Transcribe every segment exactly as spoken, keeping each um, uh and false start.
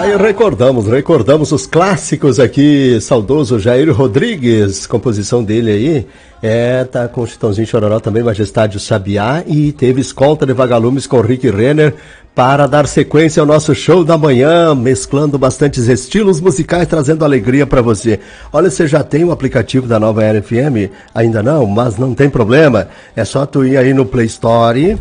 Aí recordamos, recordamos os clássicos aqui, saudoso Jair Rodrigues, composição dele aí, é, tá com o Chitãozinho Chororó também, Majestade o Sabiá, e teve Escolta de Vagalumes com Rick Renner para dar sequência ao nosso show da manhã, mesclando bastantes estilos musicais, trazendo alegria para você. Olha, você já tem o aplicativo da Nova Era F M? Ainda não? Mas não tem problema, é só tu ir aí no Play Store,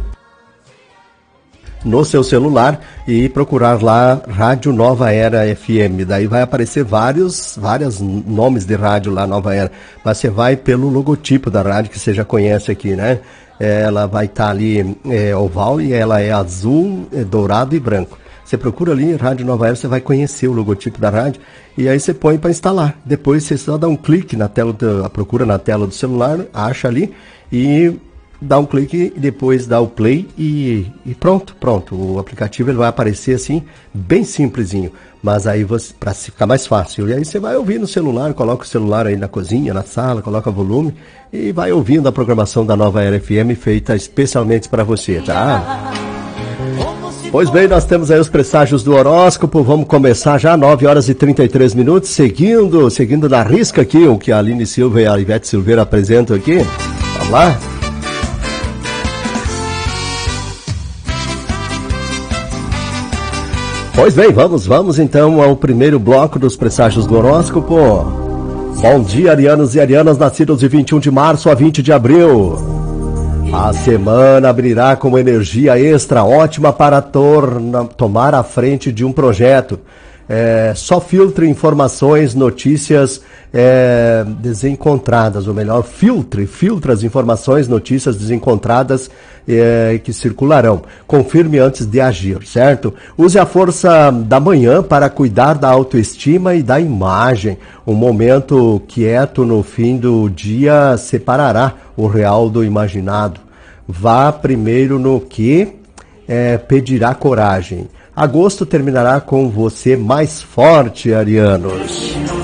no seu celular, e procurar lá Rádio Nova Era F M. Daí vai aparecer vários, vários nomes de rádio lá, Nova Era. Mas você vai pelo logotipo da rádio, que você já conhece aqui, né? Ela vai estar tá ali é, oval, e ela é azul, é dourado e branco. Você procura ali Rádio Nova Era, você vai conhecer o logotipo da rádio, e aí você põe para instalar. Depois você só dá um clique na tela, do, procura na tela do celular, acha ali, e dá um clique, e depois dá o play e, e pronto, pronto. O aplicativo ele vai aparecer assim, bem simplesinho, mas aí você, para ficar mais fácil. E aí você vai ouvir no celular, coloca o celular aí na cozinha, na sala, coloca volume e vai ouvindo a programação da Nova Era F M feita especialmente para você, tá? Pois bem, nós temos aí os presságios do horóscopo, vamos começar já, nove horas e trinta e três minutos, seguindo, seguindo na risca aqui, o que a Aline Silva e a Ivete Silveira apresentam aqui. Vamos lá? Pois bem, vamos, vamos então ao primeiro bloco dos presságios do horóscopo. Bom dia, arianos e arianas, nascidos de vinte e um de março a vinte de abril. A semana abrirá com energia extra, ótima para torna, tomar a frente de um projeto. É, só filtre informações, notícias é, desencontradas, ou melhor, filtre, filtre as informações, notícias desencontradas é, que circularão. Confirme antes de agir, certo? Use a força da manhã para cuidar da autoestima e da imagem. Um momento quieto no fim do dia separará o real do imaginado. Vá primeiro no que é, pedirá coragem. Agosto terminará com você mais forte, arianos.